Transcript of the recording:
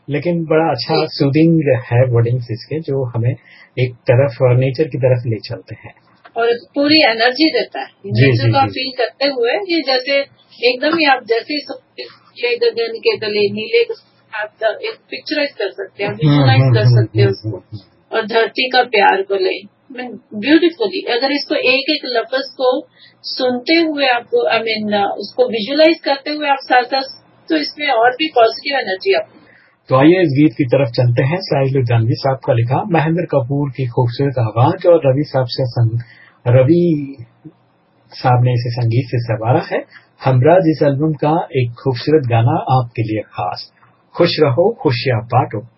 लेकिन बड़ा अच्छा जी सूदिंग है वर्डिंग्स इसके, जो हमें एक तरफ नेचर की तरफ ले चलते हैं। और पूरी एनर्जी देता है जी नेचर जी का जी। फील करते हुए कि जैसे एकदम ही आप जैसे नीले गगन के तले नीले आप एक पिक्चराइज कर सकते हैं, विजुअलाइज कर सकते हैं उसको, और धरती का प्यार को ले ब्यूटीफुली। अगर इसको एक एक लफ्ज को सुनते हुए आपको उसको विजुअलाइज करते हुए आप साथ साथ, तो इसमें और भी पॉजिटिव एनर्जी आपको। तो आइए इस गीत की तरफ चलते हैं। साहिल लुधियानवी साहब का लिखा, महेंद्र कपूर की खूबसूरत आवाज और रवि साहब ने इसे संगीत से संवारा है। हमराज इस एल्बम का एक खूबसूरत गाना आपके लिए खास। खुश रहो खुशियां बांटो।